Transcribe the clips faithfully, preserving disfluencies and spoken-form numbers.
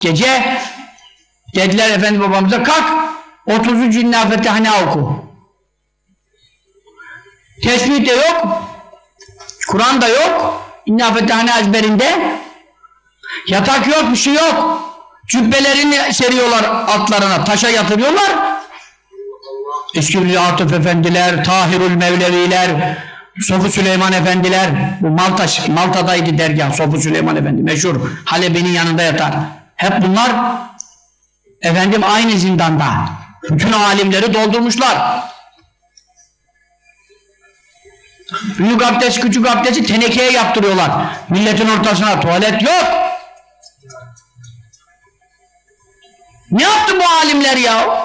Gece dediler efendi babamıza kalk otuzuncu İnna Fetehna oku. Tesbih de yok, Kur'an da yok, İnna Fetehna ezberinde, yatak yok, bir şey yok. Cübbelerini seriyorlar altlarına, taşa yatırıyorlar. Eskibli Atıf Efendiler, Tahirül Mevleviler, Sofu Süleyman Efendiler, bu Malta, Malta'daydı dergah, Sofu Süleyman Efendi, meşhur, Halebi'nin yanında yatar. Hep bunlar efendim aynı zindanda. Bütün alimleri doldurmuşlar. Büyük abdest, küçük abdesti tenekeye yaptırıyorlar. Milletin ortasına tuvalet yok. Ne yaptı bu alimler ya?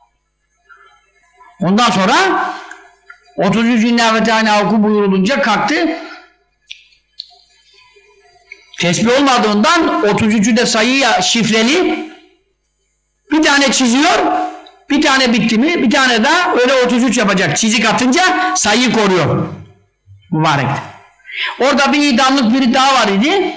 Ondan sonra otuz üç İnna Fetehna oku buyurulunca kalktı. Tesbih olmadığından otuz üçü de sayıya şifreli. Bir tane çiziyor, bir tane bitti mi, bir tane daha öyle otuz üç yapacak. Çizik atınca sayıyı koruyor. Mübarek. Orada bir idamlık biri daha var idi.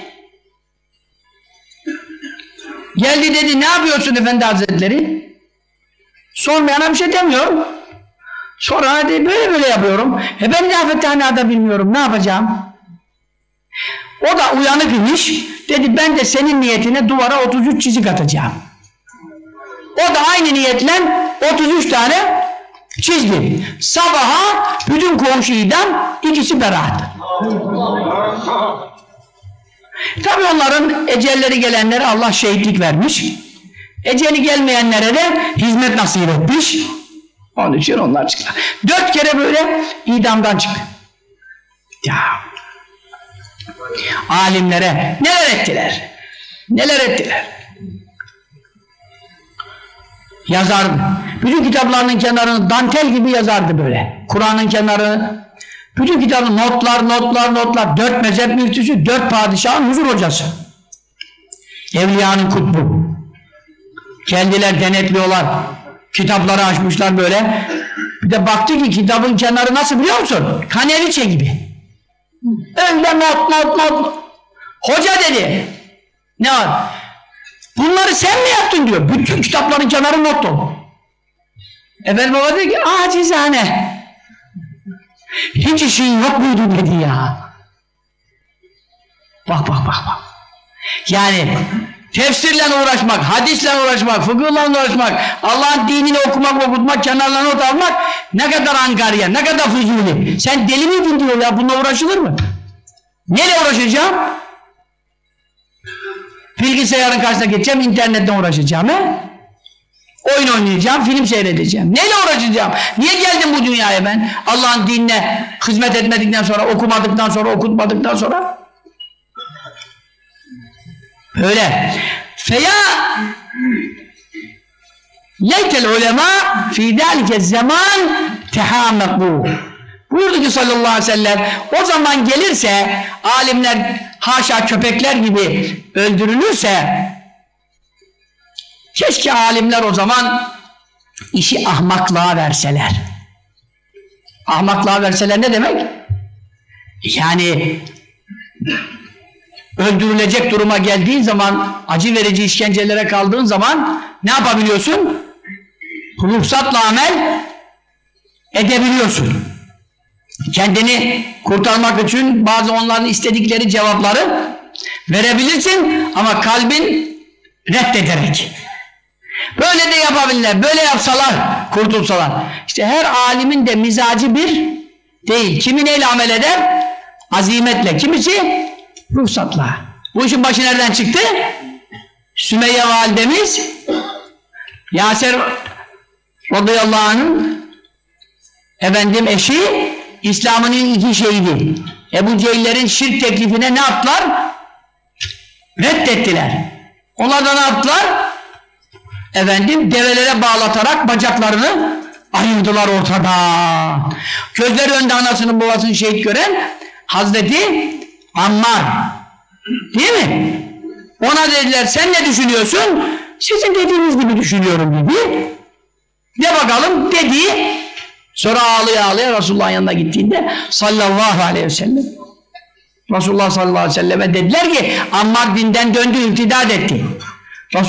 Geldi dedi, ne yapıyorsun efendi hazretleri? Sormayana bir şey demiyor. Sonra dedi, böyle böyle yapıyorum. E ben İnna Fetehna bilmiyorum, ne yapacağım? O da uyanık imiş. Dedi, ben de senin niyetine duvara otuz üç çizik atacağım. O da aynı niyetle otuz üç tane çizdi. Sabaha bütün komşu idam, ikisi beraat. Tabi onların ecelleri gelenlere Allah şehitlik vermiş. Eceli gelmeyenlere de hizmet nasip etmiş. Onun için onlar çıktı. Dört kere böyle idamdan çıktı. Ya alimlere neler ettiler? Neler ettiler? Yazardı. Bütün kitaplarının kenarını dantel gibi yazardı böyle. Kur'an'ın kenarı, bütün kitabın notlar, notlar, notlar. Dört mezhep müftüsü, dört padişahın huzur hocası. Evliyanın kutbu. Kendiler denetliyorlar. Kitapları açmışlar böyle. Bir de baktı ki kitabın kenarı nasıl biliyor musun? Kaneviçe gibi. Öyle not, not, not. Hoca dedi. Ne var? Bunları sen mi yaptın diyor. Bütün kitapların kenarı not dolu. Efendim baba dedi ki acizane. Hiç işin yok muydu dedi ya. Bak bak bak bak. Yani tefsirle uğraşmak, hadisle uğraşmak, fıkıhla uğraşmak, Allah'ın dinini okumak, okutmak, kenarlarına not almak ne kadar angarya, ne kadar fuzuli. Sen deli miydin diyor ya, bununla uğraşılır mı? Neyle uğraşacağım? Bilgisayarın karşısına geçeceğim, internetten uğraşacağım he? Oyun oynayacağım, film seyredeceğim. Neyle uğraşacağım? Niye geldim bu dünyaya ben? Allah'ın dinine hizmet etmedikten sonra, okumadıktan sonra, okutmadıktan sonra? Böyle. Feya leytel ulema fi dâlike zaman tehâmekû. Buyurdu ki sallallahu aleyhi ve sellem, o zaman gelirse alimler haşa köpekler gibi öldürülürse, keşke alimler o zaman işi ahmaklığa verseler. Ahmaklığa verseler ne demek? Yani öldürülecek duruma geldiğin zaman, acı verici işkencelere kaldığın zaman ne yapabiliyorsun? Ruhsatla amel edebiliyorsun. Kendini kurtarmak için bazı onların istedikleri cevapları verebilirsin ama kalbin reddederek. Böyle de yapabilirler, böyle yapsalar, kurtulsalar. İşte her alimin de mizacı bir değil. Kimi neyle amel eder? Azimetle. Kimisi? Ruhsatla. Bu işin başı nereden çıktı? Sümeyye validemiz Yaser radıyallahu anh'ın efendim eşi İslam'ın iki şehidi. Ebu Cehiller'in şirk teklifine ne yaptılar? Reddettiler. Onlar da ne yaptılar? Efendim develere bağlatarak bacaklarını ayırdılar ortada. Gözleri önünde anasının babasını şehit gören Hazreti Ammar. Değil mi? Ona dediler sen ne düşünüyorsun? Sizin dediğiniz gibi düşünüyorum dedi. De bakalım dedi. Sonra ağlaya ağlaya Resulullah'ın yanına gittiğinde sallallahu aleyhi ve sellem Resulullah sallallahu aleyhi ve selleme dediler ki Ammar dinden döndü, irtidat etti.